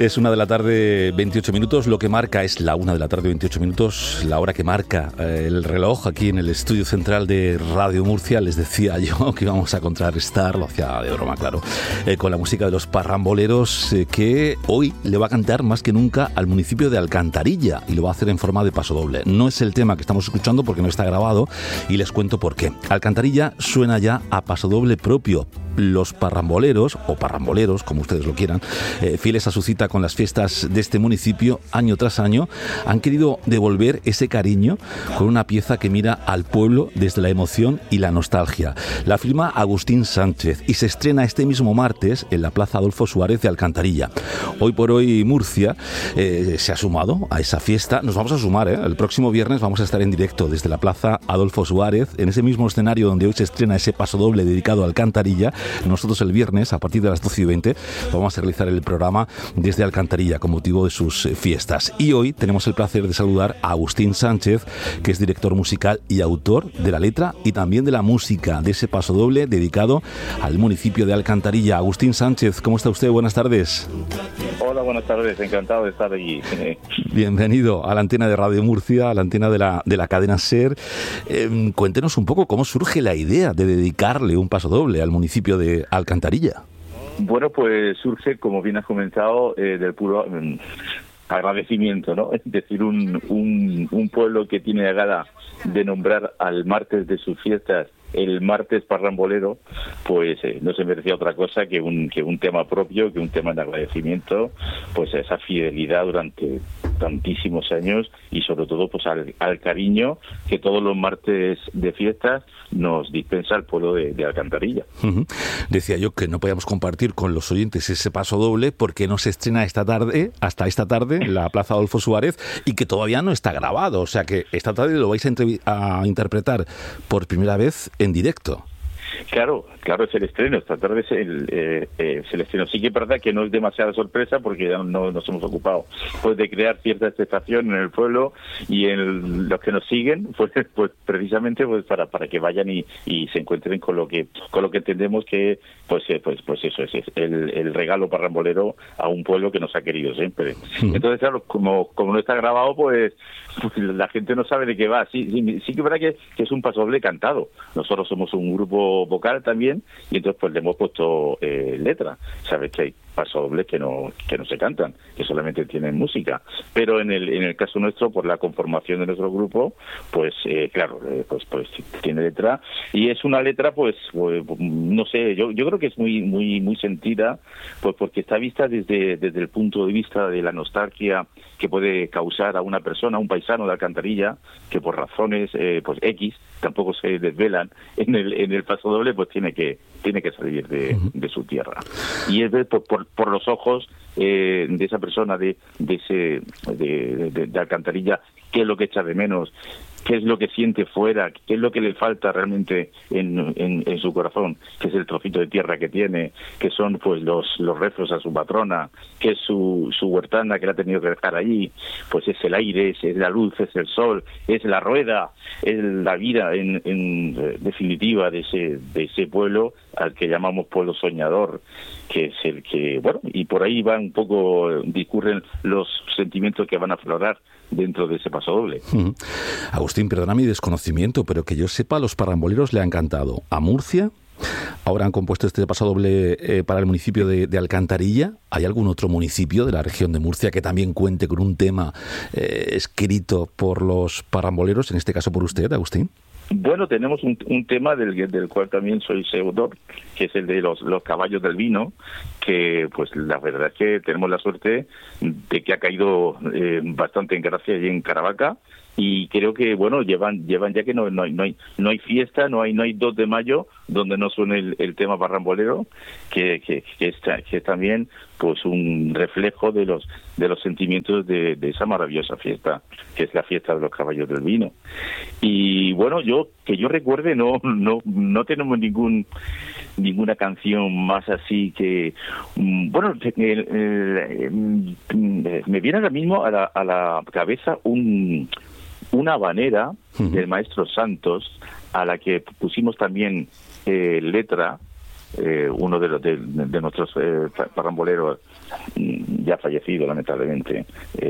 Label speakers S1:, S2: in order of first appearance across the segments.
S1: Es 1:28 p.m, lo que marca es la 1:28 p.m, la hora que marca el reloj aquí en el estudio central de Radio Murcia. Les decía yo que íbamos a contrarrestar, lo hacía de broma, claro, con la música de los parramboleros, que hoy le va a cantar más que nunca al municipio de Alcantarilla, y lo va a hacer en forma de pasodoble. No es el tema que estamos escuchando porque no está grabado, y les cuento por qué. Alcantarilla suena ya a pasodoble propio. Los parramboleros, o parramboleros, como ustedes lo quieran, fieles a su cita con las fiestas de este municipio, año tras año, han querido devolver ese cariño con una pieza que mira al pueblo desde la emoción y la nostalgia. La firma Agustín Sánchez y se estrena este mismo martes en la Plaza Adolfo Suárez de Alcantarilla. Hoy por hoy Murcia se ha sumado a esa fiesta. Nos vamos a sumar, el próximo viernes vamos a estar en directo desde la Plaza Adolfo Suárez, en ese mismo escenario donde hoy se estrena ese pasodoble dedicado a Alcantarilla. Nosotros el viernes, a partir de las 12:20, vamos a realizar el programa desde Alcantarilla con motivo de sus fiestas. Y hoy tenemos el placer de saludar a Agustín Sánchez, que es director musical y autor de la letra y también de la música de ese pasodoble dedicado al municipio de Alcantarilla. Agustín Sánchez, ¿cómo está usted? Buenas tardes.
S2: Hola, buenas tardes. Encantado de estar aquí.
S1: Bienvenido a la antena de Radio Murcia, a la antena de la cadena SER. Cuéntenos un poco cómo surge la idea de dedicarle un pasodoble al municipio de Alcantarilla.
S2: Bueno, pues surge, como bien has comentado, del puro agradecimiento, ¿no? Es decir, un pueblo que tiene la gana de nombrar al martes de sus fiestas el martes parrambolero, pues no se merecía otra cosa que un tema propio, que un tema de agradecimiento, pues a esa fidelidad durante tantísimos años y sobre todo pues al cariño que todos los martes de fiestas nos dispensa el pueblo de Alcantarilla.
S1: Uh-huh. Decía yo que no podíamos compartir con los oyentes ese pasodoble porque no se estrena hasta esta tarde en la Plaza Adolfo Suárez, y que todavía no está grabado, o sea que esta tarde lo vais a interpretar por primera vez en directo.
S2: Claro, es el estreno. Esta tarde es el estreno. Sí que es verdad que no es demasiada sorpresa porque ya no nos hemos ocupado pues de crear cierta expectación en el pueblo y en los que nos siguen, pues precisamente pues para que vayan y se encuentren con lo que entendemos que pues eso es el regalo parrambolero a un pueblo que nos ha querido siempre. Entonces, claro, como no está grabado, pues la gente no sabe de qué va. Sí que es verdad que es un pasodoble cantado. Nosotros somos un grupo vocal también, y entonces pues le hemos puesto letra. Sabes que hay pasodobles que no se cantan, que solamente tienen música, pero en el caso nuestro, por la conformación de nuestro grupo, pues claro, pues tiene letra, y es una letra pues no sé, yo creo que es muy sentida, pues porque está vista desde el punto de vista de la nostalgia que puede causar a una persona, a un paisano de Alcantarilla, que por razones pues X tampoco se desvelan en el pasodoble, pues tiene que salir de su tierra, y es ver por los ojos de esa persona de Alcantarilla qué es lo que echa de menos, qué es lo que siente fuera, qué es lo que le falta realmente en su corazón, que es el trocito de tierra que tiene, que son pues los rezos a su patrona, que es su huertana que la ha tenido que dejar allí, pues es el aire, es la luz, es el sol, es la rueda, es la vida en definitiva de ese pueblo al que llamamos pueblo soñador, que es el que, bueno, y por ahí van un poco, discurren los sentimientos que van a aflorar dentro de ese pasodoble.
S1: Agustín, perdona mi desconocimiento, pero que yo sepa, los parramboleros le han cantado a Murcia. Ahora han compuesto este pasodoble para el municipio de Alcantarilla. ¿Hay algún otro municipio de la región de Murcia que también cuente con un tema escrito por los parramboleros, en este caso por usted, Agustín?
S2: Bueno, tenemos un tema del cual también soy autor, que es el de los caballos del vino, que pues la verdad es que tenemos la suerte de que ha caído bastante en gracia allí en Caravaca, y creo que bueno llevan ya que no hay fiesta, no hay 2 de mayo donde no suene el tema parrambolero, que es también pues un reflejo de los sentimientos de esa maravillosa fiesta, que es la fiesta de los caballos del vino. Y bueno, que yo recuerde no tenemos ninguna canción más así que bueno, me viene ahora mismo a la cabeza una habanera del maestro Santos, a la que pusimos también letra, uno de nuestros parramboleros ya fallecido lamentablemente,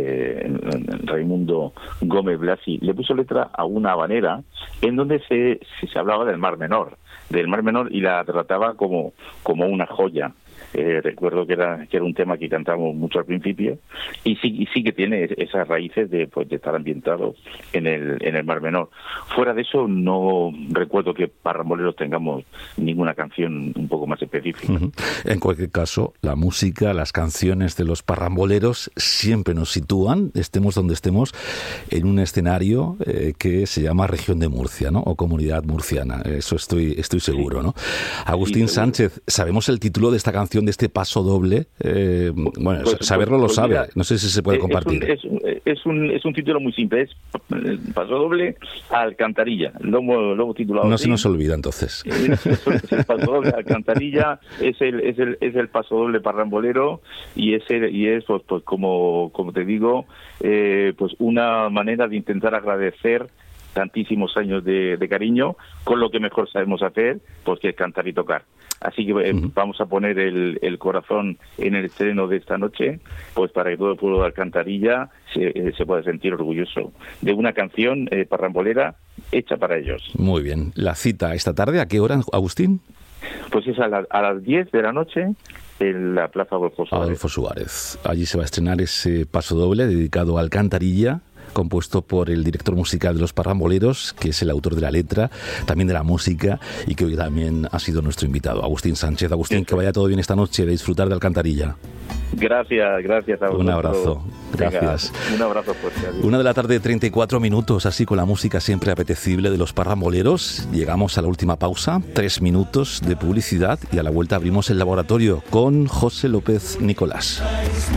S2: Raimundo Gómez Blasi, le puso letra a una habanera en donde se hablaba del Mar Menor y la trataba como una joya. Recuerdo que era un tema que cantamos mucho al principio y sí que tiene esas raíces de estar ambientado en el Mar Menor. Fuera de eso no recuerdo que parramboleros tengamos ninguna canción un poco más específica.
S1: Uh-huh. En cualquier caso, la música, las canciones de los parramboleros siempre nos sitúan, estemos donde estemos, en un escenario que se llama Región de Murcia, ¿no? O Comunidad Murciana. Eso estoy seguro, ¿no? Agustín Sánchez, ¿sabemos el título de esta canción, de este paso doble? Bueno, saberlo lo sabe. Mira, no sé si se puede compartir.
S2: Es un título muy simple. Es paso doble Alcantarilla. Lo hemos titulado.
S1: No
S2: así.
S1: Se nos olvida entonces.
S2: Es el paso doble Alcantarilla. Es el paso doble parrambolero y es pues como te digo, pues una manera de intentar agradecer tantísimos años de cariño con lo que mejor sabemos hacer, pues que es cantar y tocar. Así que vamos a poner el corazón en el estreno de esta noche, pues para que todo el pueblo de Alcantarilla se pueda sentir orgulloso de una canción parrambolera hecha para ellos.
S1: Muy bien. ¿La cita esta tarde a qué hora, Agustín?
S2: Pues es a las 10 de la noche en la Plaza Adolfo
S1: Suárez. Allí se va a estrenar ese paso doble dedicado a Alcantarilla, compuesto por el director musical de los Parramboleros, que es el autor de la letra, también de la música, y que hoy también ha sido nuestro invitado, Agustín Sánchez. Agustín, sí. Que vaya todo bien esta noche, de disfrutar de Alcantarilla.
S2: Gracias a vosotros.
S1: Un abrazo. Gracias.
S2: Venga, un abrazo fuerte.
S1: 1:34 p.m, así con la música siempre apetecible de los Parramboleros. Llegamos a la última pausa, 3 minutos de publicidad y a la vuelta abrimos el laboratorio con José López Nicolás.